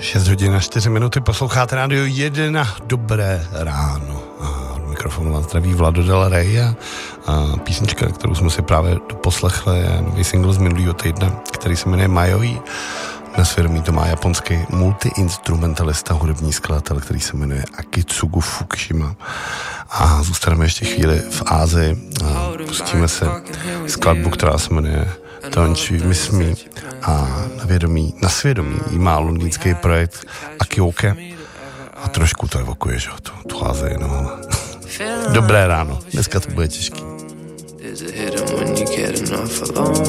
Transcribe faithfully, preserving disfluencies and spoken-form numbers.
šest hodin a čtyři minuty, posloucháte rádio jedna, dobré ráno. A od mikrofonu vás zdraví Vlado Del Rey a, a písnička, kterou jsme si právě doposlechli, je nový single z minulého týdne, který se jmenuje Mayoi. Na svědomí to má japonský multiinstrumentalista, hudební skladatel, který se jmenuje Akitsugu Fukushima. A zůstaneme ještě chvíli v Ázii a pustíme se skladbu, která se jmenuje Don't You Miss Me, a na vědomí, na svědomí jí má londýnský projekt Akioke a trošku to evokuje, že tu, tu Ázii, no. Dobré ráno, dneska to bude těžký.